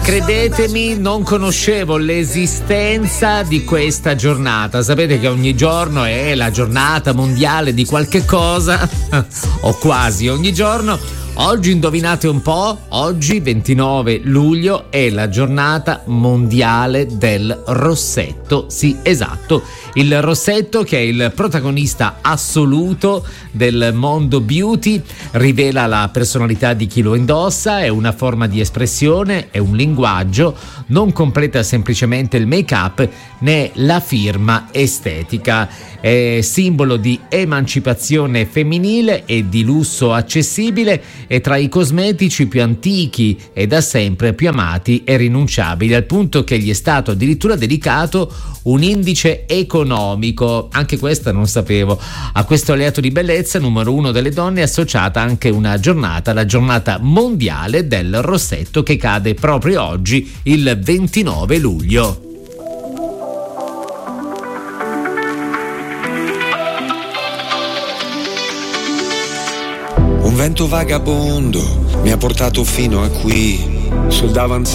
Credetemi, non conoscevo l'esistenza di questa giornata. Sapete che ogni giorno è la giornata mondiale di qualche cosa, o quasi ogni giorno. Oggi indovinate un po', oggi 29 luglio è la giornata mondiale del rossetto, sì esatto, il rossetto che è il protagonista assoluto del mondo beauty, rivela la personalità di chi lo indossa, è una forma di espressione, è un linguaggio, non completa semplicemente il make-up né la firma estetica, è simbolo di emancipazione femminile e di lusso accessibile. È tra i cosmetici più antichi e da sempre più amati e rinunciabili, al punto che gli è stato addirittura dedicato un indice economico. Anche questa non sapevo. A questo alleato di bellezza numero uno delle donne è associata anche una giornata, la giornata mondiale del rossetto, che cade proprio oggi, il 29 luglio. Un vento vagabondo mi ha portato fino a qui, sul davanzale